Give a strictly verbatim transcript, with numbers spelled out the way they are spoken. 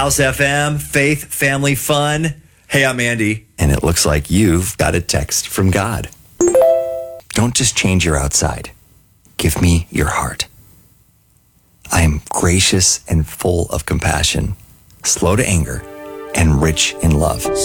House F M, faith, family, fun. Hey, I'm Andy. And it looks like you've got a text from God. Don't just change your outside. Give me your heart. I am gracious and full of compassion, slow to anger, and rich in love.